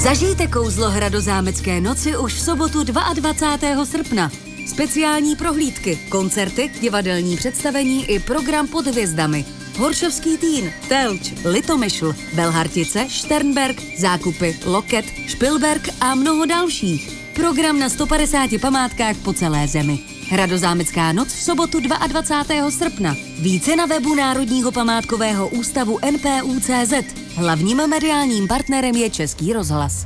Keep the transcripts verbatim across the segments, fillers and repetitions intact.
Zažijte kouzlo Hradozámecké noci už v sobotu dvacátého druhého srpna. Speciální prohlídky, koncerty, divadelní představení i program pod hvězdami. Horšovský Týn, Telč, Litomyšl, Belhartice, Šternberk, Zákupy, Loket, Špilberk a mnoho dalších. Program na sto padesáti památkách po celé zemi. Hradozámecká noc v sobotu dvacátého druhého srpna. Více na webu Národního památkového ústavu N P U tečka cé zet. Hlavním mediálním partnerem je Český rozhlas.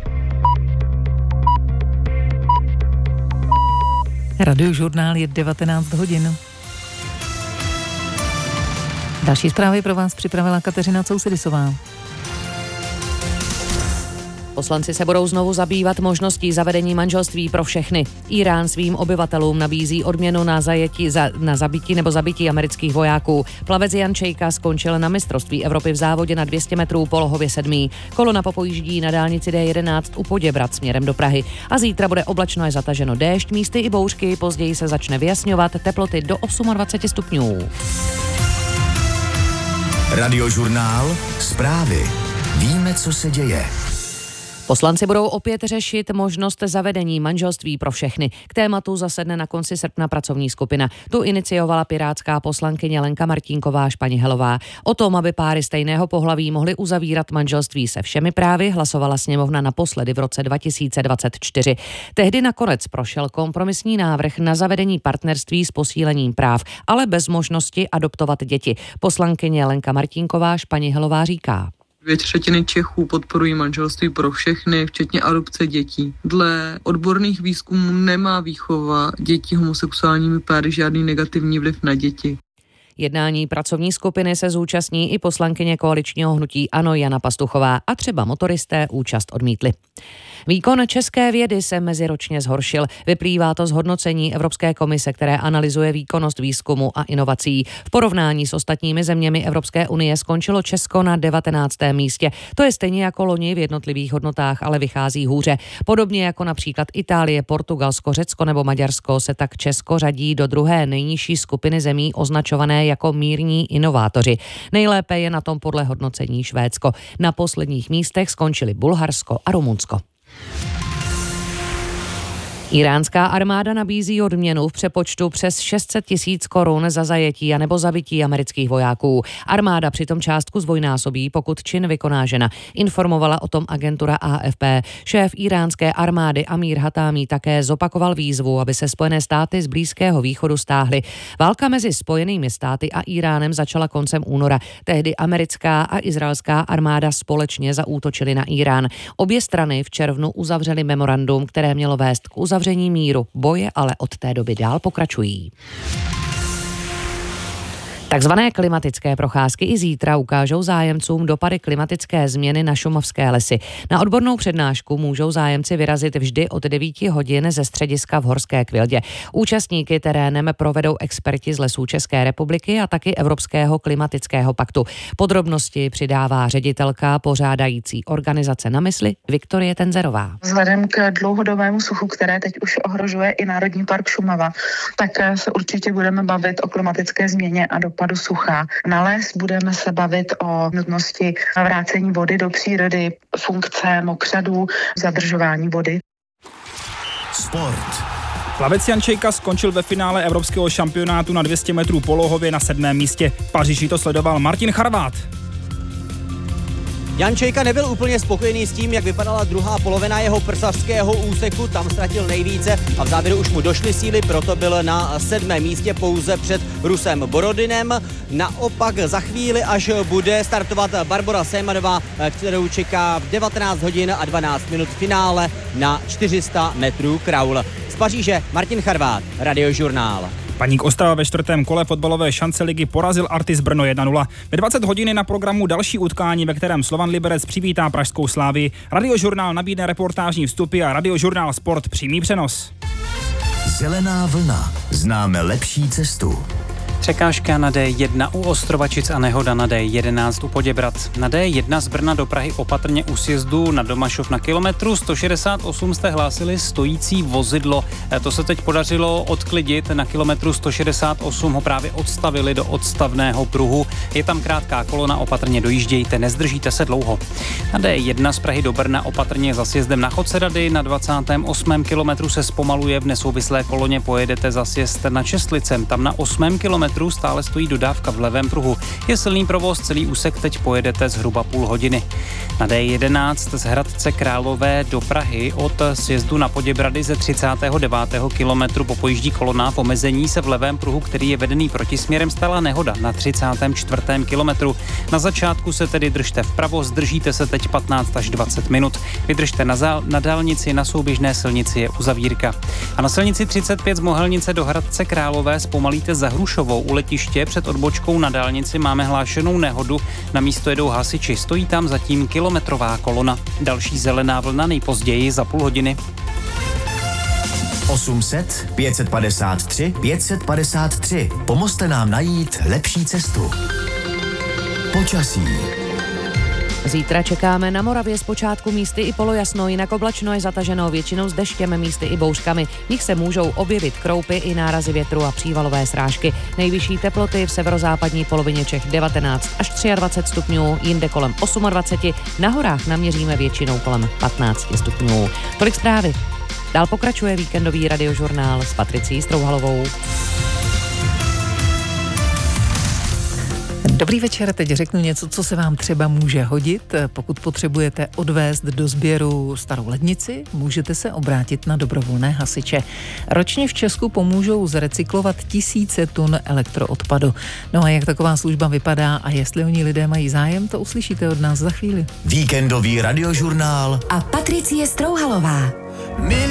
Radiožurnál je devatenáct hodin. Další zprávy pro vás připravila Kateřina Cousedisová. Poslanci se budou znovu zabývat možností zavedení manželství pro všechny. Írán svým obyvatelům nabízí odměnu na, zajetí, za, na zabití nebo zabití amerických vojáků. Plavec Jan Čejka skončil na mistrovství Evropy v závodě na dvě stě metrů polohově sedmý. Kolona popojíždí na dálnici D jedenáct u Poděbrad směrem do Prahy. A zítra bude oblačno a zataženo déšť, místy i bouřky, později se začne vyjasňovat, teploty do dvacet osm stupňů. Radiožurnál, zprávy. Víme, co se děje. Poslanci budou opět řešit možnost zavedení manželství pro všechny. K tématu zasedne na konci srpna pracovní skupina. Tu iniciovala pirátská poslankyně Lenka Martínková Španěhelová. O tom, aby páry stejného pohlaví mohly uzavírat manželství se všemi právy, hlasovala sněmovna naposledy v roce dva tisíce dvacet čtyři. Tehdy nakonec prošel kompromisní návrh na zavedení partnerství s posílením práv, ale bez možnosti adoptovat děti. Poslankyně Lenka Martínková Španěhelová říká: Dvě třetiny Čechů podporují manželství pro všechny, včetně adopce dětí. Dle odborných výzkumů nemá výchova dětí homosexuálními páry žádný negativní vliv na děti. Jednání pracovní skupiny se zúčastní i poslankyně koaličního hnutí ANO Jana Pastuchová a třeba motoristé účast odmítli. Výkon české vědy se meziročně zhoršil. Vyplývá to z hodnocení Evropské komise, které analyzuje výkonnost výzkumu a inovací. V porovnání s ostatními zeměmi Evropské unie skončilo Česko na devatenáctém místě. To je stejně jako loni v jednotlivých hodnotách, ale vychází hůře. Podobně jako například Itálie, Portugalsko, Řecko nebo Maďarsko se tak Česko řadí do druhé nejnižší skupiny zemí označované jako mírní inovátoři. Nejlépe je na tom podle hodnocení Švédsko. Na posledních místech skončili Bulharsko a Rumunsko. Iránská armáda nabízí odměnu v přepočtu přes šest set tisíc korun za zajetí a nebo zabití amerických vojáků. Armáda přitom částku zdvojnásobí, pokud čin vykoná žena. Informovala o tom agentura A F P. Šéf iránské armády Amír Hatámí také zopakoval výzvu, aby se Spojené státy z Blízkého východu stáhly. Válka mezi Spojenými státy a Iránem začala koncem února. Tehdy americká a izraelská armáda společně zaútočily na Irán. Obě strany v červnu uzavřely memorandum, které mělo vést k uzavření uzavření míru. Boje ale od té doby dál pokračují. Takzvané klimatické procházky i zítra ukážou zájemcům dopady klimatické změny na šumavské lesy. Na odbornou přednášku můžou zájemci vyrazit vždy od devíti hodin ze střediska v Horské Kvildě. Účastníky terénem provedou experti z Lesů České republiky a taky Evropského klimatického paktu. Podrobnosti přidává ředitelka pořádající organizace Na mysli Viktorie Tenzerová. Vzhledem k dlouhodobému suchu, které teď už ohrožuje i Národní park Šumava, tak se určitě budeme bavit o klimatické změně a do padu sucha. Na les budeme se bavit o nutnosti vrácení vody do přírody, funkce mokřadů, zadržování vody. Sport. Plavec Jan Čejka skončil ve finále evropského šampionátu na dvě stě metrů polohově na sedmém místě. V Paříži to sledoval Martin Charvát. Jan Čejka nebyl úplně spokojený s tím, jak vypadala druhá polovina jeho prsařského úseku, tam ztratil nejvíce a v závěru už mu došly síly, proto byl na sedmém místě pouze před Rusem Borodinem. Naopak za chvíli, až bude startovat Barbora Sejmanová, kterou čeká v devatenáct hodin a dvanáct minut finále na čtyři sta metrů kraul. Z Paříže Martin Charvát, Radiožurnál. Baník Ostrava ve čtvrtém kole fotbalové šance ligy porazil Artis Brno jedna nula. Ve dvacet hodin je na programu další utkání, ve kterém Slovan Liberec přivítá pražskou Slávii. Radiožurnál nabídne reportážní vstupy a Radiožurnál Sport přímý přenos. Zelená vlna. Známe lepší cestu. Překážka na D jedna u Ostrovačic a nehoda na D jedenáct u Poděbrad. Na D jedna z Brna do Prahy opatrně u sjezdu na Domašov na kilometru sto šedesát osm jste hlásili stojící vozidlo. To se teď podařilo odklidit. Na kilometru sto šedesát osm ho právě odstavili do odstavného pruhu. Je tam krátká kolona, opatrně dojíždějte, nezdržíte se dlouho. Na D jedna z Prahy do Brna opatrně za sjezdem na Chodce Rady. Na dvacátém osmém kilometru se zpomaluje, v nesouvislé koloně pojedete za sjezd na Čestlicem. Tam na osmém kilometru stále stojí dodávka v levém pruhu. Je silný provoz, celý úsek teď pojedete zhruba půl hodiny. Na D jedenáct z Hradce Králové do Prahy od sjezdu na Poděbrady ze třicátého devátého kilometru po pojíždí kolona v omezení se v levém pruhu, který je vedený protisměrem, stala nehoda na třicátém čtvrtém kilometru. Na začátku se tedy držte vpravo, zdržíte se teď patnáct až dvacet minut. Vydržte na, zál, na dálnici, na souběžné silnici je uzavírka. A na silnici třicet pět z Mohelnice do Hradce Králové zpomalíte za Hrušovou. U letiště před odbočkou na dálnici máme hlášenou nehodu. Na místo jedou hasiči. Stojí tam zatím kilometrová kolona. Další zelená vlna nejpozději za půl hodiny. osm set, pět set padesát tři, pět set padesát tři. Pomozte nám najít lepší cestu. Počasí. Zítra čekáme na Moravě zpočátku místy i polojasno, jinak oblačno je zataženo většinou s deštěm, místy i bouřkami. V nich se můžou objevit kroupy i nárazy větru a přívalové srážky. Nejvyšší teploty v severozápadní polovině Čech devatenáct až dvacet tři stupňů, jinde kolem dvacet osm, na horách naměříme většinou kolem patnáct stupňů. Tolik zprávy. Dál pokračuje víkendový radiožurnál s Patricí Strouhalovou. Dobrý večer, teď řeknu něco, co se vám třeba může hodit. Pokud potřebujete odvést do sběru starou lednici, můžete se obrátit na dobrovolné hasiče. Ročně v Česku pomůžou zrecyklovat tisíce tun elektroodpadu. No a jak taková služba vypadá a jestli o ní lidé mají zájem, to uslyšíte od nás za chvíli. Víkendový radiožurnál A Patricie Strouhalová.